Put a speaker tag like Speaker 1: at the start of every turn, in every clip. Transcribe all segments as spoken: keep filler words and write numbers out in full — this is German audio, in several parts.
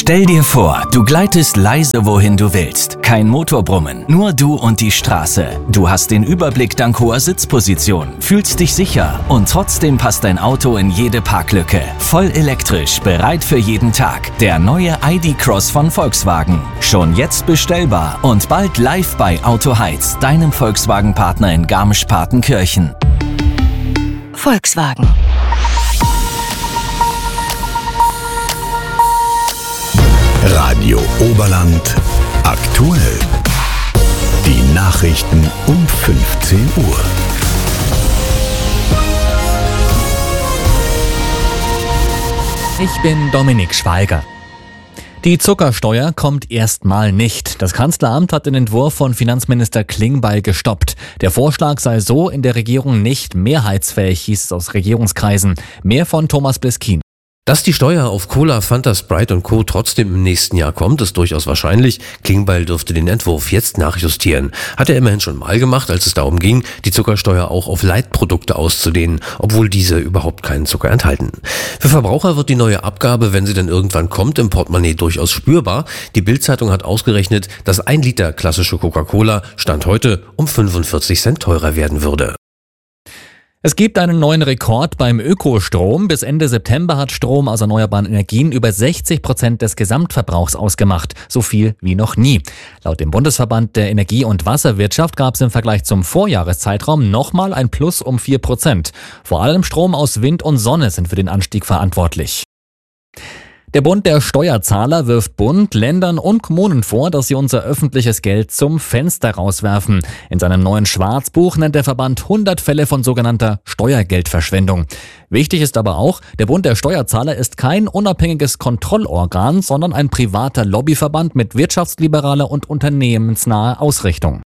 Speaker 1: Stell dir vor, du gleitest leise wohin du willst. Kein Motorbrummen, nur du und die Straße. Du hast den Überblick dank hoher Sitzposition, fühlst dich sicher und trotzdem passt dein Auto in jede Parklücke. Voll elektrisch, bereit für jeden Tag. Der neue I D Cross von Volkswagen. Schon jetzt bestellbar und bald live bei Auto Heiz, deinem Volkswagen-Partner in Garmisch-Partenkirchen.
Speaker 2: Volkswagen.
Speaker 3: Radio Oberland aktuell. Die Nachrichten um fünfzehn Uhr.
Speaker 4: Ich bin Dominik Schweiger. Die Zuckersteuer kommt erstmal nicht. Das Kanzleramt hat den Entwurf von Finanzminister Klingbeil gestoppt. Der Vorschlag sei so in der Regierung nicht mehrheitsfähig, hieß es aus Regierungskreisen. Mehr von Thomas Bliskin.
Speaker 5: Dass die Steuer auf Cola, Fanta, Sprite und Co. trotzdem im nächsten Jahr kommt, ist durchaus wahrscheinlich. Klingbeil dürfte den Entwurf jetzt nachjustieren. Hat er immerhin schon mal gemacht, als es darum ging, die Zuckersteuer auch auf Leitprodukte auszudehnen, obwohl diese überhaupt keinen Zucker enthalten. Für Verbraucher wird die neue Abgabe, wenn sie dann irgendwann kommt, im Portemonnaie durchaus spürbar. Die Bild-Zeitung hat ausgerechnet, dass ein Liter klassische Coca-Cola Stand heute um fünfundvierzig Cent teurer werden würde.
Speaker 4: Es gibt einen neuen Rekord beim Ökostrom. Bis Ende September hat Strom aus erneuerbaren Energien über sechzig Prozent des Gesamtverbrauchs ausgemacht. So viel wie noch nie. Laut dem Bundesverband der Energie- und Wasserwirtschaft gab es im Vergleich zum Vorjahreszeitraum nochmal ein Plus um vier Prozent. Vor allem Strom aus Wind und Sonne sind für den Anstieg verantwortlich. Der Bund der Steuerzahler wirft Bund, Ländern und Kommunen vor, dass sie unser öffentliches Geld zum Fenster rauswerfen. In seinem neuen Schwarzbuch nennt der Verband hundert Fälle von sogenannter Steuergeldverschwendung. Wichtig ist aber auch, der Bund der Steuerzahler ist kein unabhängiges Kontrollorgan, sondern ein privater Lobbyverband mit wirtschaftsliberaler und unternehmensnaher Ausrichtung.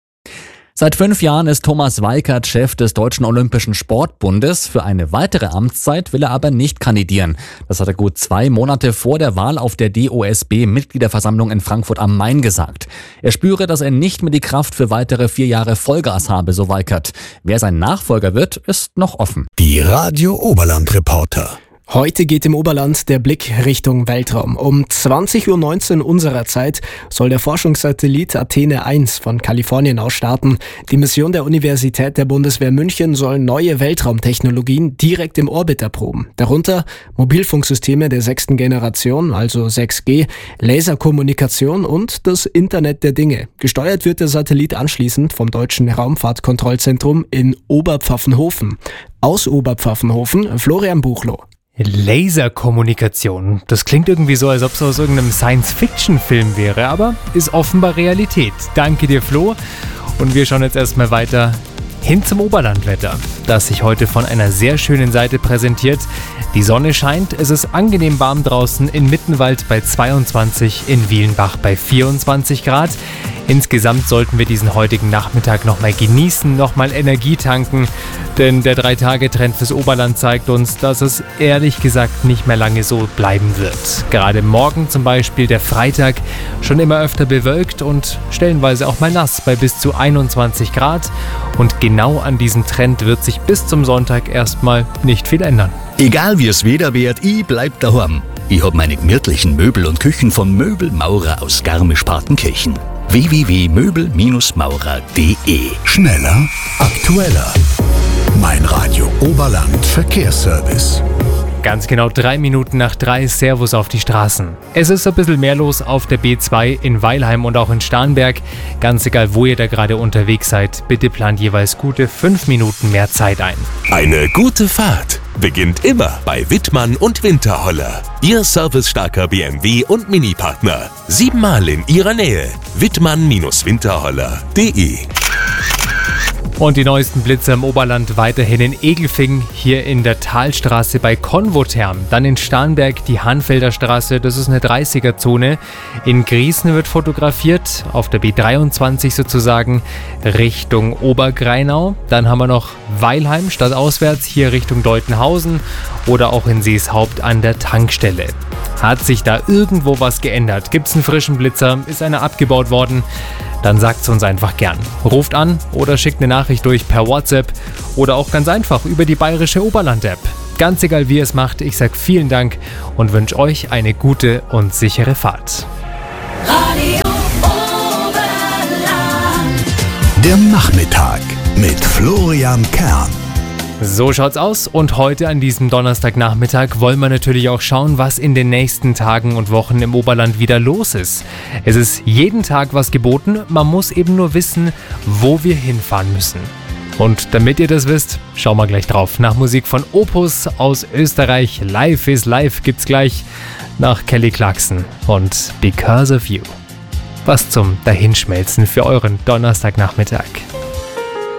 Speaker 4: Seit fünf Jahren ist Thomas Weikert Chef des Deutschen Olympischen Sportbundes. Für eine weitere Amtszeit will er aber nicht kandidieren. Das hat er gut zwei Monate vor der Wahl auf der D O S B-Mitgliederversammlung in Frankfurt am Main gesagt. Er spüre, dass er nicht mehr die Kraft für weitere vier Jahre Vollgas habe, so Weikert. Wer sein Nachfolger wird, ist noch offen.
Speaker 3: Die Radio Oberland Reporter.
Speaker 6: Heute geht im Oberland der Blick Richtung Weltraum. Um zwanzig Uhr neunzehn unserer Zeit soll der Forschungssatellit Athene eins von Kalifornien aus starten. Die Mission der Universität der Bundeswehr München soll neue Weltraumtechnologien direkt im Orbit erproben. Darunter Mobilfunksysteme der sechsten Generation, also sechs G, Laserkommunikation und das Internet der Dinge. Gesteuert wird der Satellit anschließend vom Deutschen Raumfahrtkontrollzentrum in Oberpfaffenhofen. Aus Oberpfaffenhofen, Florian Buchloh.
Speaker 7: Laserkommunikation. Das klingt irgendwie so, als ob es aus irgendeinem Science-Fiction-Film wäre, aber ist offenbar Realität. Danke dir, Flo. Und wir schauen jetzt erstmal weiter hin zum Oberlandwetter, das sich heute von einer sehr schönen Seite präsentiert. Die Sonne scheint, es ist angenehm warm draußen, in Mittenwald bei zweiundzwanzig, in Wielenbach bei vierundzwanzig Grad. Insgesamt sollten wir diesen heutigen Nachmittag nochmal genießen, nochmal Energie tanken, denn der drei-Tage-Trend fürs Oberland zeigt uns, dass es ehrlich gesagt nicht mehr lange so bleiben wird. Gerade morgen zum Beispiel, der Freitag, schon immer öfter bewölkt und stellenweise auch mal nass bei bis zu einundzwanzig Grad. Und genau an diesem Trend wird sich bis zum Sonntag erstmal nicht viel ändern.
Speaker 3: Egal wie es Wetter wird, ich bleib daheim. Ich hab meine gemütlichen Möbel und Küchen von Möbelmaurer aus Garmisch-Partenkirchen. w w w punkt möbel maurer punkt d e. Schneller, aktueller. Mein Radio Oberland Verkehrsservice.
Speaker 7: Ganz genau drei Minuten nach drei, Servus auf die Straßen. Es ist ein bisschen mehr los auf der B zwei in Weilheim und auch in Starnberg. Ganz egal, wo ihr da gerade unterwegs seid, bitte plant jeweils gute fünf Minuten mehr Zeit ein.
Speaker 8: Eine gute Fahrt beginnt immer bei Wittmann und Winterholler. Ihr servicestarker B M W und Mini-Partner. Siebenmal in ihrer Nähe. Wittmann Winterholler punkt d e.
Speaker 7: Und die neuesten Blitze im Oberland weiterhin in Egelfing, hier in der Talstraße bei Konvotherm. Dann in Starnberg die Hanfelder Straße, das ist eine dreißiger-Zone. In Griesen wird fotografiert, auf der B dreiundzwanzig sozusagen, Richtung Obergreinau. Dann haben wir noch Weilheim stadtauswärts, hier Richtung Deutenhausen oder auch in Seeshaupt an der Tankstelle. Hat sich da irgendwo was geändert? Gibt es einen frischen Blitzer? Ist einer abgebaut worden? Dann sagt es uns einfach gern. Ruft an oder schickt eine Nachricht durch per WhatsApp oder auch ganz einfach über die Bayerische Oberland-App. Ganz egal, wie ihr es macht, ich sage vielen Dank und wünsche euch eine gute und sichere Fahrt.
Speaker 2: Radio Oberland.
Speaker 3: Der Nachmittag mit Florian Kern.
Speaker 7: So schaut's aus und heute an diesem Donnerstagnachmittag wollen wir natürlich auch schauen, was in den nächsten Tagen und Wochen im Oberland wieder los ist. Es ist jeden Tag was geboten, man muss eben nur wissen, wo wir hinfahren müssen. Und damit ihr das wisst, schauen wir gleich drauf. Nach Musik von Opus aus Österreich, Life is Life gibt's gleich nach Kelly Clarkson und Because of You. Was zum Dahinschmelzen für euren Donnerstagnachmittag.